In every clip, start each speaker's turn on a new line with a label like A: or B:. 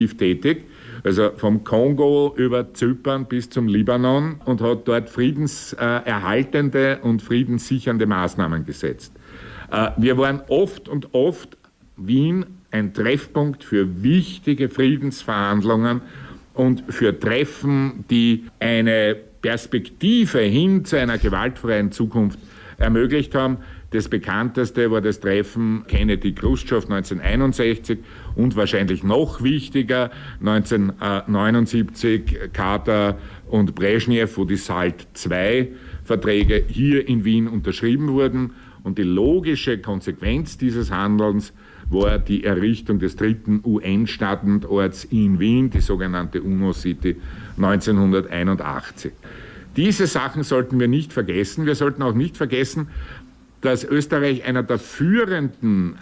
A: tätig, also vom Kongo über Zypern bis zum Libanon, und hat dort friedenserhaltende und friedenssichernde Maßnahmen gesetzt. Wir waren oft Wien ein Treffpunkt für wichtige Friedensverhandlungen und für Treffen, die eine Perspektive hin zu einer gewaltfreien Zukunft ermöglicht haben. Das bekannteste war das Treffen Kennedy-Khrushchev 1961 und wahrscheinlich noch wichtiger 1979 Carter und Brezhnev, wo die SALT-II-Verträge hier in Wien unterschrieben wurden. Und die logische Konsequenz dieses Handelns war die Errichtung des 3. UN-Standorts in Wien, die sogenannte UNO-City 1981. Diese Sachen sollten wir nicht vergessen. Wir sollten auch nicht vergessen, dass Österreich einer der führenden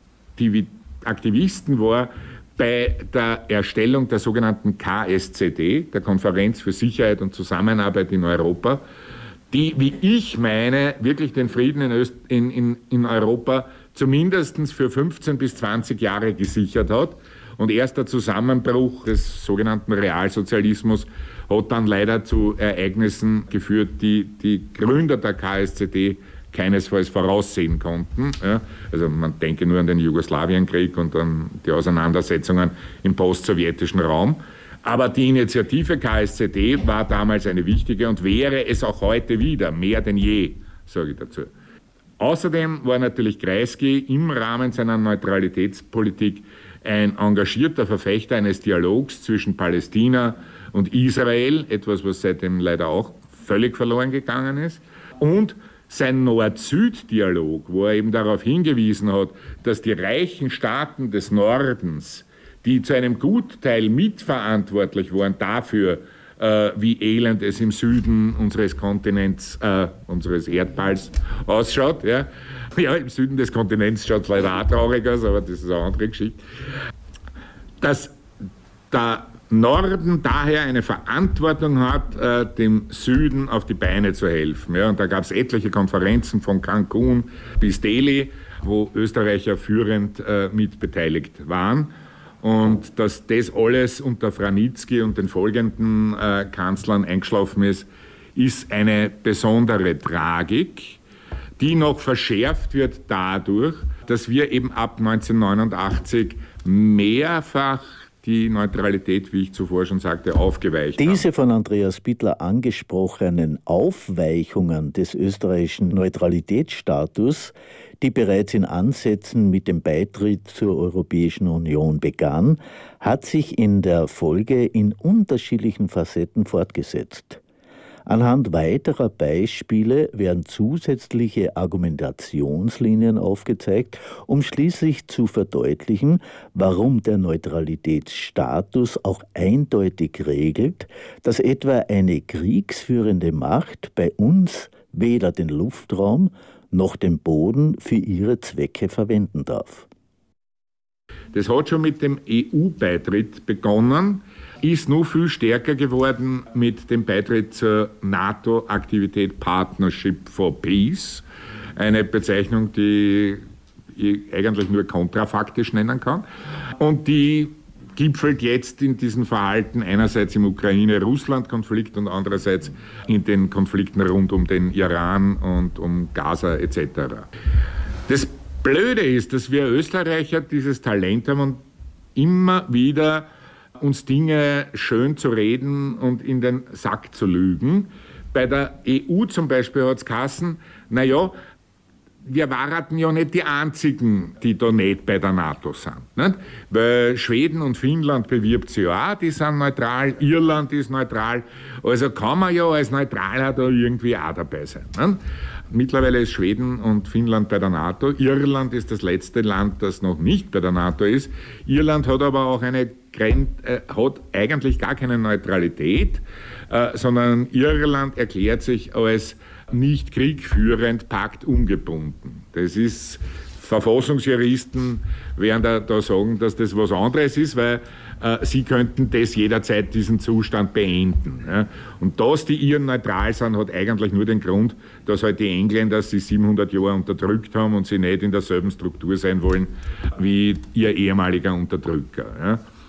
A: Aktivisten war bei der Erstellung der sogenannten KSZD, der Konferenz für Sicherheit und Zusammenarbeit in Europa, die, wie ich meine, wirklich den Frieden in Europa zumindest für 15 bis 20 Jahre gesichert hat. Und erst der Zusammenbruch des sogenannten Realsozialismus hat dann leider zu Ereignissen geführt, die die Gründer der KSZD keinesfalls voraussehen konnten. Ja, also man denke nur an den Jugoslawienkrieg und an die Auseinandersetzungen im postsowjetischen Raum. Aber die Initiative KSZD war damals eine wichtige und wäre es auch heute wieder, mehr denn je, sage ich dazu. Außerdem war natürlich Kreisky im Rahmen seiner Neutralitätspolitik ein engagierter Verfechter eines Dialogs zwischen Palästina und Israel, etwas, was seitdem leider auch völlig verloren gegangen ist. Und sein Nord-Süd-Dialog, wo er eben darauf hingewiesen hat, dass die reichen Staaten des Nordens, die zu einem Gutteil mitverantwortlich waren dafür, wie elend es im Süden unseres Kontinents, unseres Erdballs ausschaut. Ja, im Süden des Kontinents schaut es leider auch traurig aus, aber das ist eine andere Geschichte. Dass der Norden daher eine Verantwortung hat, dem Süden auf die Beine zu helfen. Ja, und da gab es etliche Konferenzen von Cancun bis Delhi, wo Österreicher führend mit beteiligt waren. Und dass das alles unter Vranitzky und den folgenden Kanzlern eingeschlafen ist, ist eine besondere Tragik, die noch verschärft wird dadurch, dass wir eben ab 1989 mehrfach die Neutralität, wie ich zuvor schon sagte, aufgeweicht haben.
B: Diese von Andreas Bittler angesprochenen Aufweichungen des österreichischen Neutralitätsstatus, die bereits in Ansätzen mit dem Beitritt zur Europäischen Union begann, hat sich in der Folge in unterschiedlichen Facetten fortgesetzt. Anhand weiterer Beispiele werden zusätzliche Argumentationslinien aufgezeigt, um schließlich zu verdeutlichen, warum der Neutralitätsstatus auch eindeutig regelt, dass etwa eine kriegsführende Macht bei uns weder den Luftraum noch den Boden für ihre Zwecke verwenden darf.
A: Das hat schon mit dem EU-Beitritt begonnen, ist nur viel stärker geworden mit dem Beitritt zur NATO-Aktivität Partnership for Peace, eine Bezeichnung, die ich eigentlich nur kontrafaktisch nennen kann und die gipfelt jetzt in diesem Verhalten einerseits im Ukraine-Russland-Konflikt und andererseits in den Konflikten rund um den Iran und um Gaza etc. Das Blöde ist, dass wir Österreicher dieses Talent haben und immer wieder uns Dinge schön zu reden und in den Sack zu lügen. Bei der EU zum Beispiel hat es geheißen, naja, wir waren ja nicht die Einzigen, die da nicht bei der NATO sind. Nicht? Weil Schweden und Finnland bewirbt sie ja auch, die sind neutral, Irland ist neutral, also kann man ja als Neutraler da irgendwie auch dabei sein. Nicht? Mittlerweile ist Schweden und Finnland bei der NATO, Irland ist das letzte Land, das noch nicht bei der NATO ist. Irland hat aber auch hat eigentlich gar keine Neutralität, sondern Irland erklärt sich als nicht kriegführend, paktungebunden. Das ist, Verfassungsjuristen werden da sagen, dass das was anderes ist, weil sie könnten das jederzeit diesen Zustand beenden. Ja. Und dass die Iren neutral sind, hat eigentlich nur den Grund, dass halt die Engländer sie 700 Jahre unterdrückt haben und sie nicht in derselben Struktur sein wollen wie ihr ehemaliger Unterdrücker. Ja.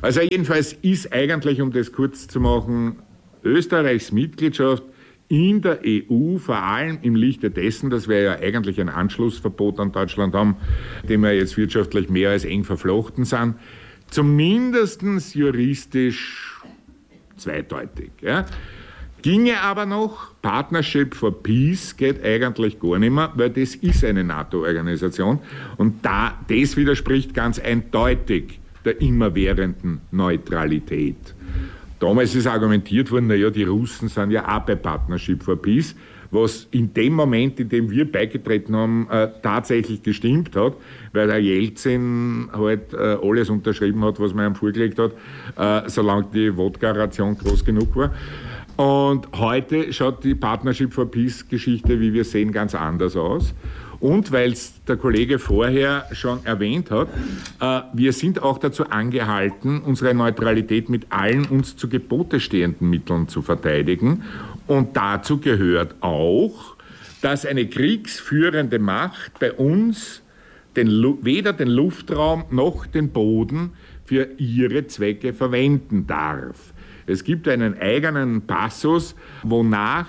A: Also jedenfalls ist eigentlich, um das kurz zu machen, Österreichs Mitgliedschaft in der EU, vor allem im Lichte dessen, dass wir ja eigentlich ein Anschlussverbot an Deutschland haben, dem wir jetzt wirtschaftlich mehr als eng verflochten sind, zumindest juristisch zweideutig. Ja. Ginge aber noch, Partnership for Peace geht eigentlich gar nicht mehr, weil das ist eine NATO-Organisation und das widerspricht ganz eindeutig der immerwährenden Neutralität. Damals ist argumentiert worden, naja, die Russen sind ja auch bei Partnership for Peace, was in dem Moment, in dem wir beigetreten haben, tatsächlich gestimmt hat, weil der Jelzin halt alles unterschrieben hat, was man ihm vorgelegt hat, solange die Wodka-Ration groß genug war. Und heute schaut die Partnership for Peace-Geschichte, wie wir sehen, ganz anders aus. Und weil es der Kollege vorher schon erwähnt hat, wir sind auch dazu angehalten, unsere Neutralität mit allen uns zu Gebote stehenden Mitteln zu verteidigen. Und dazu gehört auch, dass eine kriegsführende Macht bei uns weder den Luftraum noch den Boden für ihre Zwecke verwenden darf. Es gibt einen eigenen Passus, wonach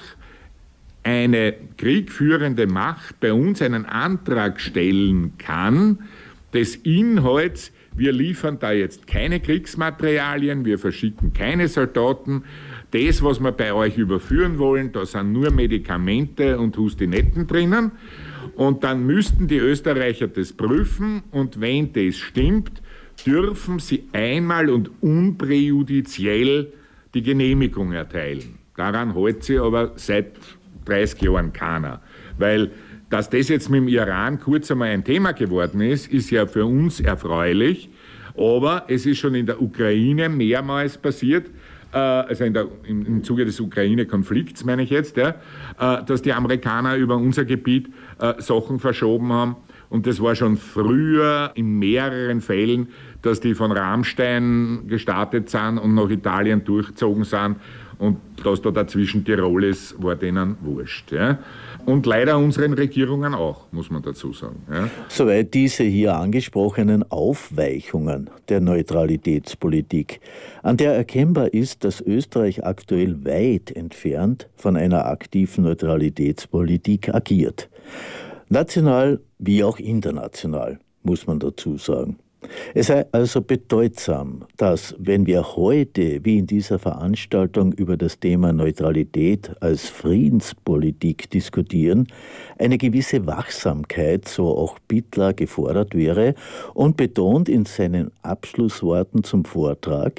A: eine kriegführende Macht bei uns einen Antrag stellen kann, des Inhalts, wir liefern da jetzt keine Kriegsmaterialien, wir verschicken keine Soldaten, das, was wir bei euch überführen wollen, da sind nur Medikamente und Hustinetten drinnen und dann müssten die Österreicher das prüfen und wenn das stimmt, dürfen sie einmal und unpräjudiziell die Genehmigung erteilen. Daran hält sie aber seit 30 Jahren keiner. Weil, dass das jetzt mit dem Iran kurz einmal ein Thema geworden ist, ist ja für uns erfreulich. Aber es ist schon in der Ukraine mehrmals passiert, also im Zuge des Ukraine-Konflikts meine ich jetzt, ja, dass die Amerikaner über unser Gebiet Sachen verschoben haben. Und das war schon früher in mehreren Fällen, dass die von Rammstein gestartet sind und nach Italien durchgezogen sind. Und dass da dazwischen Tirol ist, war denen wurscht. Ja. Und leider unseren Regierungen auch, muss man dazu sagen. Ja.
B: Soweit diese hier angesprochenen Aufweichungen der Neutralitätspolitik, an der erkennbar ist, dass Österreich aktuell weit entfernt von einer aktiven Neutralitätspolitik agiert. National wie auch international, muss man dazu sagen. Es sei also bedeutsam, dass, wenn wir heute, wie in dieser Veranstaltung, über das Thema Neutralität als Friedenspolitik diskutieren, eine gewisse Wachsamkeit, so auch Bittler, gefordert wäre und betont in seinen Abschlussworten zum Vortrag: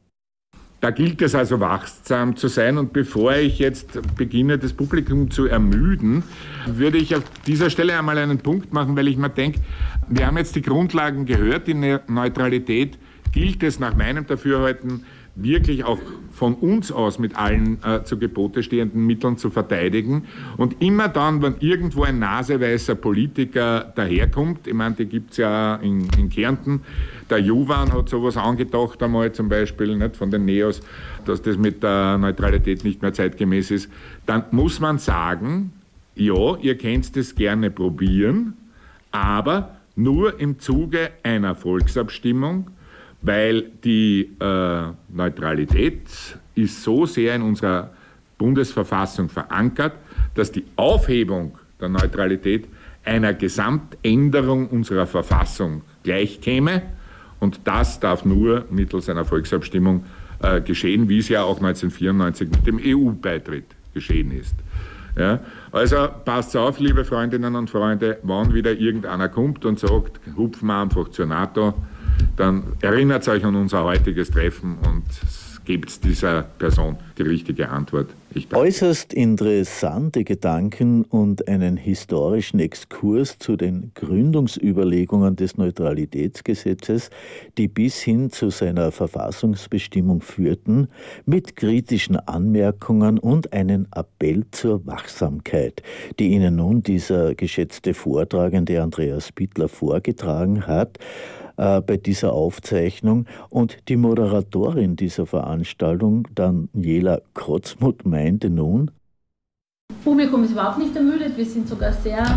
A: Da gilt es also wachsam zu sein und bevor ich jetzt beginne, das Publikum zu ermüden, würde ich auf dieser Stelle einmal einen Punkt machen, weil ich mir denke, wir haben jetzt die Grundlagen gehört, die Neutralität gilt es nach meinem Dafürhalten wirklich auch von uns aus mit allen zu Gebote stehenden Mitteln zu verteidigen. Und immer dann, wenn irgendwo ein naseweißer Politiker daherkommt, ich meine, die gibt es ja in Kärnten, der Juwan hat sowas angedacht einmal zum Beispiel, nicht, von den Neos, dass das mit der Neutralität nicht mehr zeitgemäß ist, dann muss man sagen, ja, ihr könnt es gerne probieren, aber nur im Zuge einer Volksabstimmung, weil die Neutralität ist so sehr in unserer Bundesverfassung verankert, dass die Aufhebung der Neutralität einer Gesamtänderung unserer Verfassung gleichkäme. Und das darf nur mittels einer Volksabstimmung geschehen, wie es ja auch 1994 mit dem EU-Beitritt geschehen ist. Ja, also passt auf, liebe Freundinnen und Freunde, wann wieder irgendeiner kommt und sagt, hupfen wir einfach zur NATO, dann erinnert euch an unser heutiges Treffen und gebt dieser Person die richtige Antwort.
B: Äußerst interessante Gedanken und einen historischen Exkurs zu den Gründungsüberlegungen des Neutralitätsgesetzes, die bis hin zu seiner Verfassungsbestimmung führten, mit kritischen Anmerkungen und einen Appell zur Wachsamkeit, die Ihnen nun dieser geschätzte Vortragende Andreas Bittler vorgetragen hat, bei dieser Aufzeichnung, und die Moderatorin dieser Veranstaltung, Daniela Krotzmuth, meinte nun:
C: Publikum ist überhaupt nicht ermüdet, wir sind sogar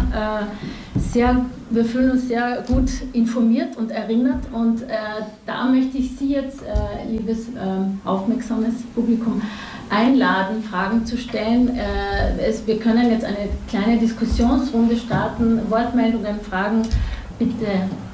C: wir fühlen uns sehr gut informiert und erinnert und da möchte ich Sie jetzt, liebes aufmerksames Publikum, einladen, Fragen zu stellen. Wir können jetzt eine kleine Diskussionsrunde starten, Wortmeldungen, Fragen, bitte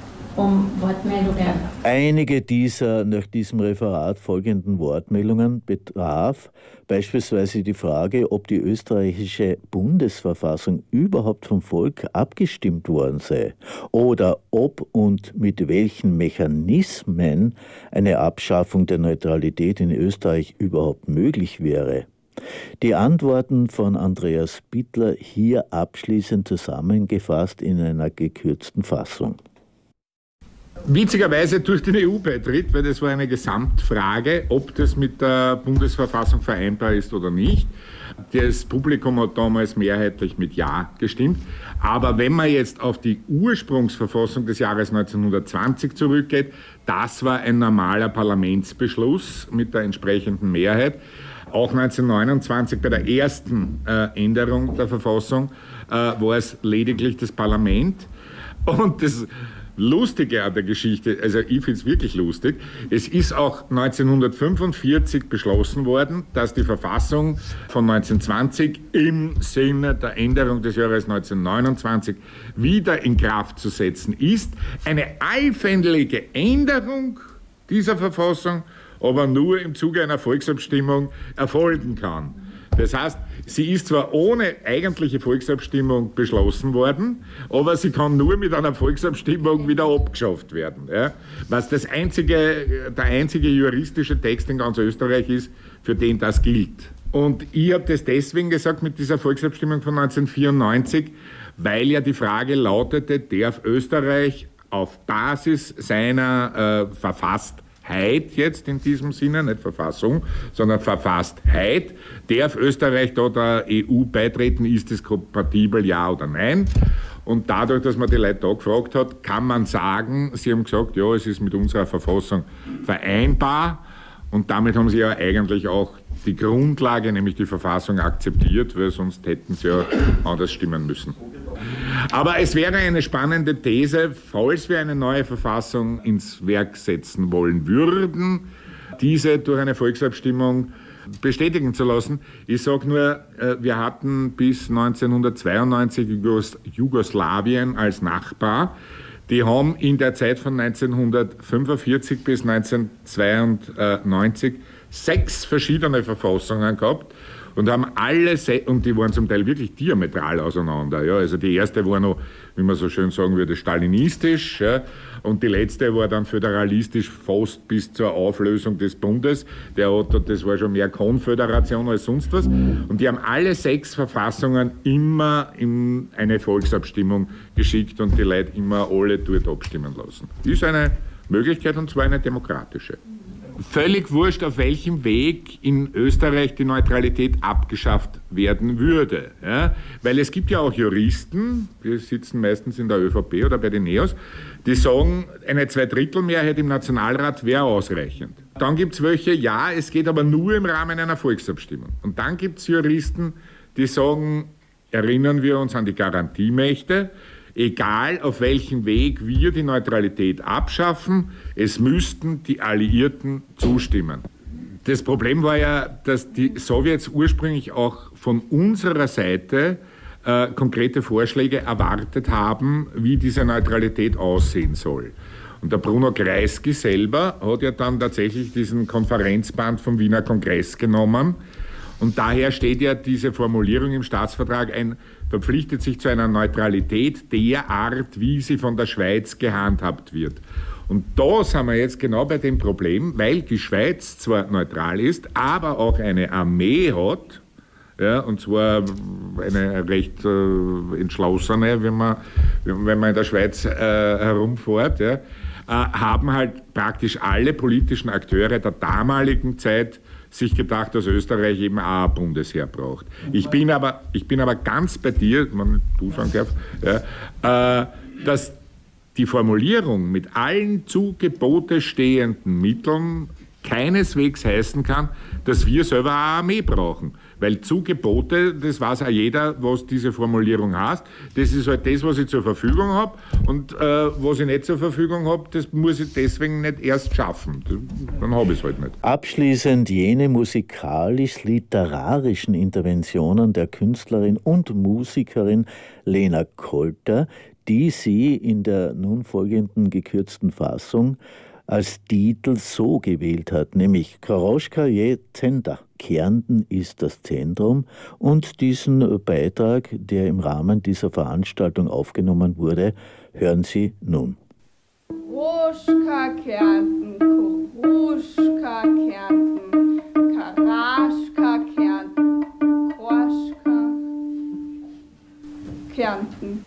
C: um Wortmeldungen.
B: Einige dieser nach diesem Referat folgenden Wortmeldungen betraf beispielsweise die Frage, ob die österreichische Bundesverfassung überhaupt vom Volk abgestimmt worden sei oder ob und mit welchen Mechanismen eine Abschaffung der Neutralität in Österreich überhaupt möglich wäre. Die Antworten von Andreas Bittler hier abschließend zusammengefasst in einer gekürzten Fassung.
A: Witzigerweise durch den EU-Beitritt, weil das war eine Gesamtfrage, ob das mit der Bundesverfassung vereinbar ist oder nicht. Das Publikum hat damals mehrheitlich mit Ja gestimmt. Aber wenn man jetzt auf die Ursprungsverfassung des Jahres 1920 zurückgeht, das war ein normaler Parlamentsbeschluss mit der entsprechenden Mehrheit. Auch 1929 bei der ersten Änderung der Verfassung war es lediglich das Parlament. Und das Lustige an der Geschichte, also ich finde es wirklich lustig, es ist auch 1945 beschlossen worden, dass die Verfassung von 1920 im Sinne der Änderung des Jahres 1929 wieder in Kraft zu setzen ist. Eine allfällige Änderung dieser Verfassung aber nur im Zuge einer Volksabstimmung erfolgen kann. Das heißt, sie ist zwar ohne eigentliche Volksabstimmung beschlossen worden, aber sie kann nur mit einer Volksabstimmung wieder abgeschafft werden. Ja? Was der einzige juristische Text in ganz Österreich ist, für den das gilt. Und ich habe das deswegen gesagt mit dieser Volksabstimmung von 1994, weil ja die Frage lautete, darf Österreich auf Basis seiner Verfasstheit jetzt in diesem Sinne, nicht Verfassung, sondern Verfasstheit, darf Österreich da der EU beitreten, ist es kompatibel, ja oder nein? Und dadurch, dass man die Leute da gefragt hat, kann man sagen, sie haben gesagt, ja, es ist mit unserer Verfassung vereinbar und damit haben sie ja eigentlich auch die Grundlage, nämlich die Verfassung, akzeptiert, weil sonst hätten sie ja anders stimmen müssen. Aber es wäre eine spannende These, falls wir eine neue Verfassung ins Werk setzen wollen würden, diese durch eine Volksabstimmung bestätigen zu lassen. Ich sage nur, wir hatten bis 1992 Jugoslawien als Nachbar. Die haben in der Zeit von 1945 bis 1992 6 verschiedene Verfassungen gehabt und haben und die waren zum Teil wirklich diametral auseinander. Ja. Also die erste war noch, wie man so schön sagen würde, stalinistisch, ja, und die letzte war dann föderalistisch fast bis zur Auflösung des Bundes. Das war schon mehr Konföderation als sonst was. Und die haben alle 6 Verfassungen immer in eine Volksabstimmung geschickt und die Leute immer alle dort abstimmen lassen. Das ist eine Möglichkeit und zwar eine demokratische. Völlig wurscht, auf welchem Weg in Österreich die Neutralität abgeschafft werden würde. Ja? Weil es gibt ja auch Juristen, die sitzen meistens in der ÖVP oder bei den NEOS, die sagen, eine 2/3-Mehrheit im Nationalrat wäre ausreichend. Dann gibt es welche, ja, es geht aber nur im Rahmen einer Volksabstimmung. Und dann gibt es Juristen, die sagen, erinnern wir uns an die Garantiemächte, egal auf welchem Weg wir die Neutralität abschaffen, es müssten die Alliierten zustimmen. Das Problem war ja, dass die Sowjets ursprünglich auch von unserer Seite konkrete Vorschläge erwartet haben, wie diese Neutralität aussehen soll. Und der Bruno Kreisky selber hat ja dann tatsächlich diesen Konferenzband vom Wiener Kongress genommen. Und daher steht ja diese Formulierung im Staatsvertrag verpflichtet sich zu einer Neutralität der Art, wie sie von der Schweiz gehandhabt wird. Und da sind wir jetzt genau bei dem Problem, weil die Schweiz zwar neutral ist, aber auch eine Armee hat, ja, und zwar eine recht entschlossene, wenn man in der Schweiz herumfährt, ja, haben halt praktisch alle politischen Akteure der damaligen Zeit sich gedacht, dass Österreich eben auch ein Bundesheer braucht. Ich bin aber ganz bei dir, wenn du sagen darf, ja, dass die Formulierung mit allen zu Gebote stehenden Mitteln keineswegs heißen kann, dass wir selber eine Armee brauchen. Weil zu Gebote, das weiß auch jeder, was diese Formulierung heißt. Das ist halt das, was ich zur Verfügung habe. Und was ich nicht zur Verfügung habe, das muss ich deswegen nicht erst schaffen. Dann habe ich es halt nicht.
B: Abschließend jene musikalisch-literarischen Interventionen der Künstlerin und Musikerin Lena Kolter, die sie in der nun folgenden gekürzten Fassung als Titel so gewählt hat, nämlich Koroschka je Center. Kärnten ist das Zentrum, und diesen Beitrag, der im Rahmen dieser Veranstaltung aufgenommen wurde, hören Sie nun.
D: Koroschka Kärnten, Koroschka Kärnten, Karaschka Kärnten, Koroschka Kärnten.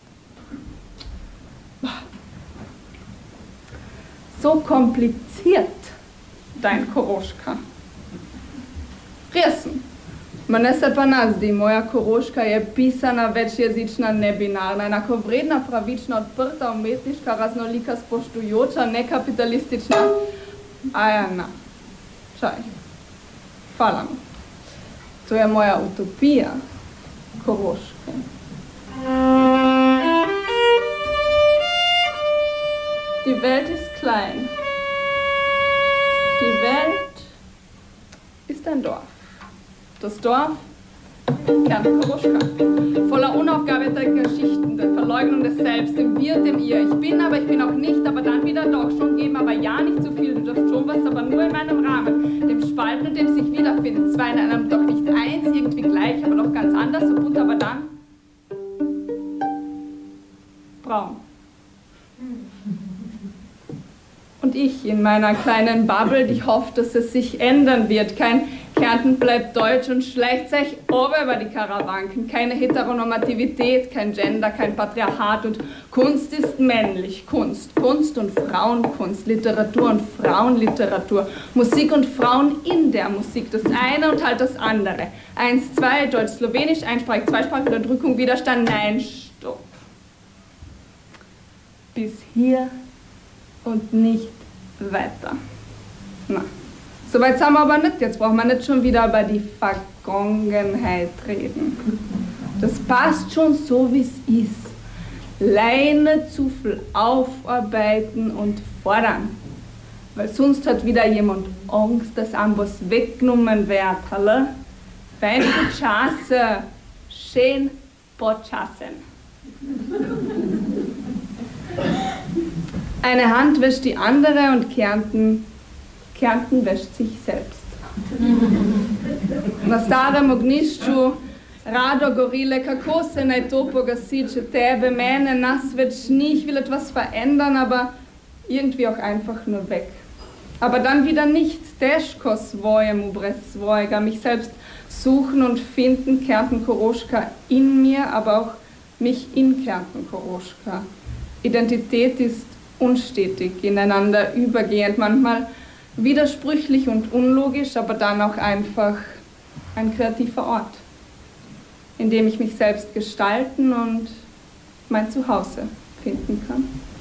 D: So kompliziert, dein Koroschka. Resno, mene se pa nas zdi, moja Koroška je pisana, večjezična, nebinarna, enakovredna, pravična, odprta, umetniška, raznolika, spoštujoča, nekapitalistična. Ajana, čaj, hvala mi. To je moja utopija Koroške. Die Welt ist klein. Die Welt ist ein Dorf. Das Dorf Kärnten Koroschka. Voller unaufgearbeiteter Geschichten, der Verleugnung des Selbst, dem Wir und dem Ihr. Ich bin, aber ich bin auch nicht, aber dann wieder doch. Schon geben, aber ja, nicht zu viel. Du darfst schon was, aber nur in meinem Rahmen. Dem Spalten und dem sich wiederfinden. Zwei in einem, doch nicht eins, irgendwie gleich, aber doch ganz anders. So bunt, aber dann braun. Und ich in meiner kleinen Bubble, die hofft, dass es sich ändern wird. Kein Kärnten bleibt deutsch und schleicht sich oben über die Karawanken. Keine Heteronormativität, kein Gender, kein Patriarchat. Und Kunst ist männlich. Kunst. Kunst und Frauenkunst. Literatur und Frauenliteratur. Musik und Frauen in der Musik. Das eine und halt das andere. 1, 2, Deutsch-Slowenisch, einsprachig, zweisprachig, Unterdrückung, Widerstand. Nein, stopp. Bis hier und nicht weiter. Na, soweit sind wir aber nicht. Jetzt brauchen wir nicht schon wieder über die Vergangenheit reden. Das passt schon so, wie es ist. Leine zu viel aufarbeiten und fordern. Weil sonst hat wieder jemand Angst, dass einem was weggenommen wird. Hallo? Fein Chasse, schön Potschassen. Eine Hand wäscht die andere und Kärnten wäscht sich selbst. Na starem ognišču rado gori lecker Kose, naj topo gasiče tebe, mene, nas več nie. Ich will etwas verändern, aber irgendwie auch einfach nur weg. Aber dann wieder nicht. Težko svojemu brez svojega, mich selbst suchen und finden, Kärnten Koroschka in mir, aber auch mich in Kärnten Koroschka. Identität ist unstetig, ineinander übergehend, manchmal widersprüchlich und unlogisch, aber dann auch einfach ein kreativer Ort, in dem ich mich selbst gestalten und mein Zuhause finden kann.